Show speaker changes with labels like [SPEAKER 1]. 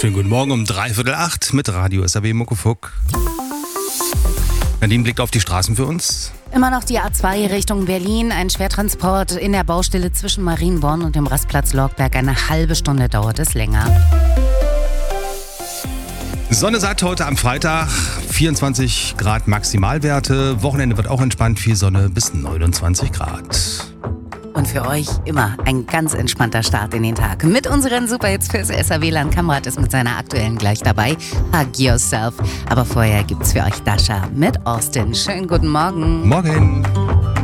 [SPEAKER 1] Schönen guten Morgen um 7:45 mit Radio SAW Muckefuck. Nadine blickt auf die Straßen für uns.
[SPEAKER 2] Immer noch die A2 Richtung Berlin. Ein Schwertransport in der Baustelle zwischen Marienborn und dem Rastplatz Lorgberg. Eine halbe Stunde dauert es länger.
[SPEAKER 1] Sonne satt heute am Freitag. 24 Grad Maximalwerte. Wochenende wird auch entspannt. Viel Sonne bis 29 Grad.
[SPEAKER 2] Und für euch immer ein ganz entspannter Start in den Tag. Mit unseren Superhits fürs SAW-Land. Kamrat ist mit seiner aktuellen gleich dabei. Hug Yourself. Aber vorher gibt's für euch Dasha mit Austin. Schönen guten Morgen.
[SPEAKER 1] Morgen.